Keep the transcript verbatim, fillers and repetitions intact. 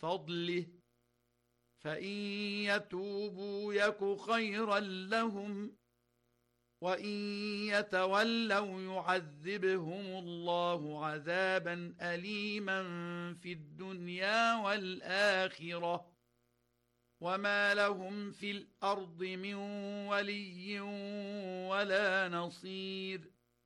فضله فإن يتوبوا يك خيرا لهم وإن يتولوا يعذبهم الله عذابا أليما في الدنيا والآخرة وما لهم في الأرض من ولي ولا نصير